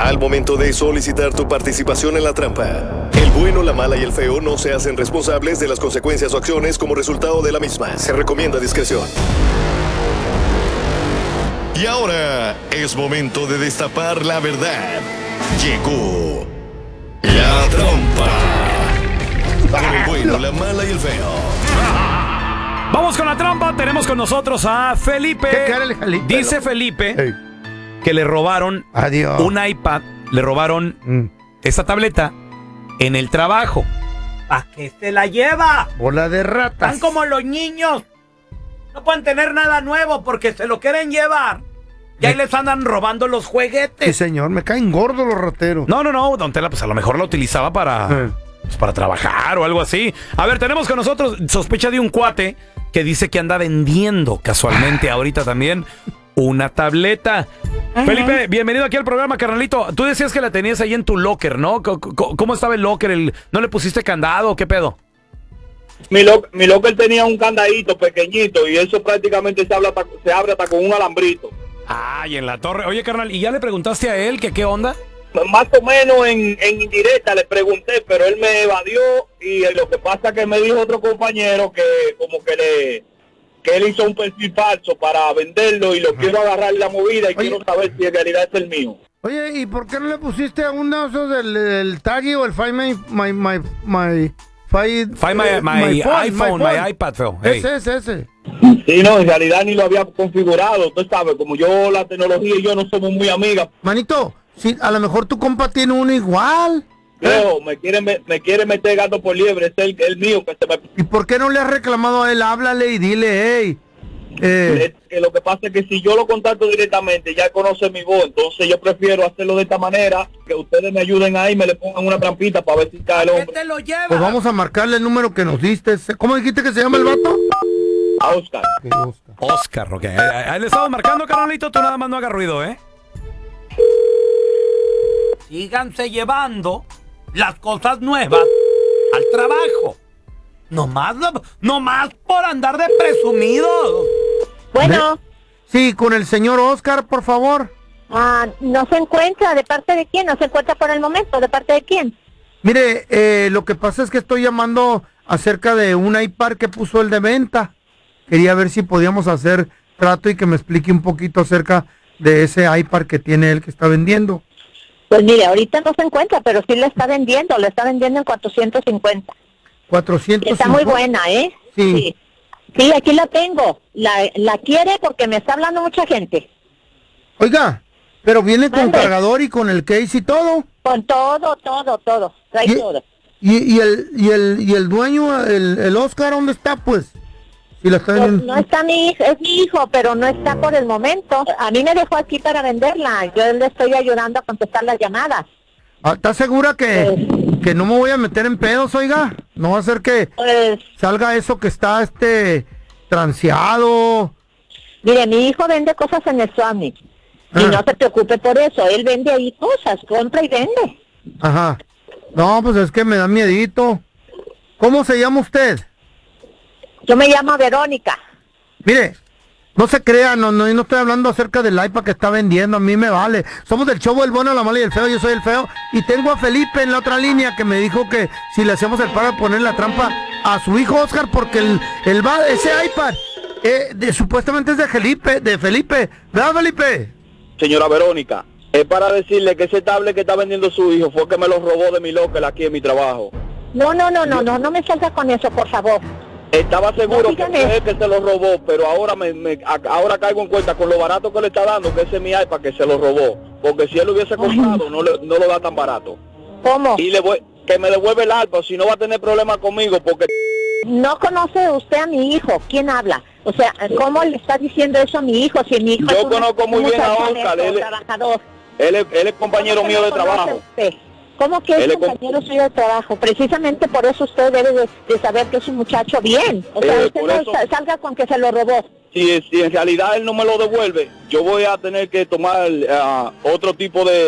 Al momento de solicitar tu participación en la trampa, el bueno, la mala y el feo no se hacen responsables de las consecuencias o acciones como resultado de la misma. Se recomienda discreción. Y ahora es momento de destapar la verdad. Llegó la trampa. Con el bueno, la mala y el feo. Vamos con la trampa. Tenemos con nosotros a Felipe. ¿Qué cara el Felipe? Dice Felipe Hey. que le robaron Adiós. un iPad, le robaron esta tableta en el trabajo. ¿Para qué se la lleva? Bola de ratas. Están como los niños. No pueden tener nada nuevo porque se lo quieren llevar. Y ahí les andan robando los Sí, juguetes. señor, me caen gordos los rateros. No, Don Tela, pues a lo mejor la utilizaba para trabajar o algo así. A ver, tenemos con nosotros sospecha de un cuate que dice que anda vendiendo casualmente ahorita también una tableta. Felipe, bienvenido aquí al programa, carnalito. Tú decías que la tenías ahí en tu locker, ¿no? ¿Cómo estaba el locker? ¿No le pusiste candado o qué pedo? Mi locker tenía un candadito pequeñito y eso prácticamente se abre hasta con un alambrito. Ay, en la torre. Oye, carnal, ¿y ya le preguntaste a él que qué onda? Más o menos en indirecta le pregunté, pero él me evadió y lo que pasa es que me dijo otro compañero que como que él hizo un perfil falso para venderlo y lo quiero agarrar la movida y quiero saber si en realidad es el mío. Oye, ¿y por qué no le pusiste a uno de esos del Taggy o el Find my iPhone, my iPad, feo. Hey. Ese. Sí, no, en realidad ni lo había configurado, tú sabes, como la tecnología y yo no somos muy amigas. Manito, sí, a lo mejor tu compa tiene uno igual. Leo, me quiere meter gato por liebre, es el mío que se me... ¿Y por qué no le has reclamado a él? Háblale y dile, hey. Que lo que pasa es que si yo lo contacto directamente, ya conoce mi voz, entonces yo prefiero hacerlo de esta manera, que ustedes me ayuden ahí, me le pongan una trampita para ver si cae el ¿Qué hombre. te lo lleva? Pues vamos a marcarle el número que nos diste. ¿Cómo dijiste que se llama el vato? A Oscar. Oscar, ok. Ahí le estamos marcando, carnalito, tú nada más no hagas ruido, ¿eh? Síganse llevando las cosas nuevas al trabajo. Nomás por andar de presumidos. Bueno, Sí, con el señor Oscar, por favor. no se encuentra. ¿De parte de quién? No se encuentra por el momento. ¿De parte de quién? Mire, lo que pasa es que estoy llamando acerca de un iPad que puso el de venta. Quería ver si podíamos hacer trato y que me explique un poquito acerca de ese iPad que tiene él que está vendiendo. Pues mire, ahorita no se encuentra, pero sí le está vendiendo en 450. 400. Está muy buena, ¿eh? Sí. Sí, aquí la tengo. La quiere porque me está hablando mucha gente. Oiga, pero viene con Mande. cargador y con el case y todo. Con todo. Trae ¿Y, todo. y el dueño, el Oscar, dónde está, pues? Si la está Pues vendiendo. no está es mi hijo, pero no está por el momento. A mí me dejó aquí para venderla. Yo le estoy ayudando a contestar las llamadas. ¿Está segura que no me voy a meter en pedos, oiga? No va a ser que Pues, salga eso que está transeado. mire, mi hijo vende cosas en el Swami. Y no se preocupe por eso. Él vende ahí cosas, compra y vende. Ajá. No, pues es que me da miedito. ¿Cómo se llama usted? Yo me llamo Verónica. Mire, no se crea, no estoy hablando acerca del iPad que está vendiendo, a mí me vale. Somos del show El Bueno, la Mala y el Feo, yo soy el Feo. Y tengo a Felipe en la otra línea que me dijo que si le hacemos el paro de poner la trampa a su hijo Oscar, porque ese iPad supuestamente es de Felipe. ¿Verdad, Felipe? Señora Verónica, es para decirle que ese tablet que está vendiendo su hijo fue que me lo robó de mi locker aquí en mi trabajo. No me salga con eso, por favor. Estaba seguro No, que dígame. fue él que se lo robó, pero ahora ahora caigo en cuenta con lo barato que le está dando, que ese es mi iPad que se lo robó. Porque si él lo hubiese comprado, no lo da tan barato. ¿Cómo? Y que me devuelve el iPad, si no va a tener problemas conmigo, porque... No conoce usted a mi hijo. ¿Quién habla? O sea, ¿cómo le está diciendo eso a mi hijo? Si mi hijo Yo es conozco muy bien a Oscar, un trabajador. Él es compañero mío de trabajo. ¿Cómo que es compañero suyo de trabajo? Precisamente por eso usted debe de saber que es un muchacho bien. O sea, usted por no eso- salga con que se lo robó. Si en realidad él no me lo devuelve, yo voy a tener que tomar otro tipo de